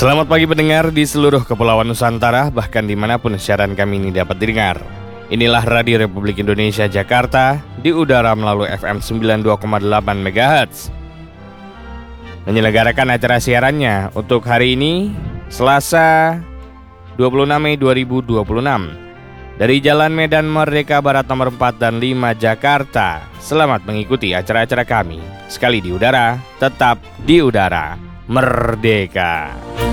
Selamat pagi pendengar di seluruh kepulauan Nusantara, bahkan dimanapun siaran kami ini dapat didengar. Inilah Radio Republik Indonesia Jakarta di udara melalui FM 92,8 MHz. Menyelenggarakan acara siarannya untuk hari ini, Selasa 26 Mei 2026 dari Jalan Medan Merdeka Barat nomor 4 dan 5 Jakarta. Selamat mengikuti acara-acara kami. Sekali di udara, tetap di udara. Merdeka.